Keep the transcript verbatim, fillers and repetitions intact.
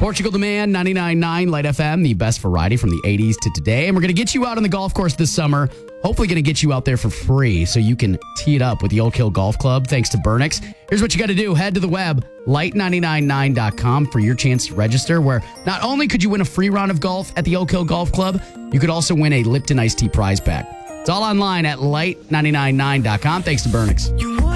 Portugal Demand, ninety-nine point nine Light F M, the best variety from the eighties to today. And we're going to get you out on the golf course this summer. Hopefully going to get you out there for free so you can tee it up with the Oak Hill Golf Club thanks to Burnix. Here's what you got to do. Head to the web, light nine nine nine dot com for your chance to register, where not only could you win a free round of golf at the Oak Hill Golf Club, you could also win a Lipton Iced Tea prize pack. It's all online at light nine nine nine dot com thanks to Burnix.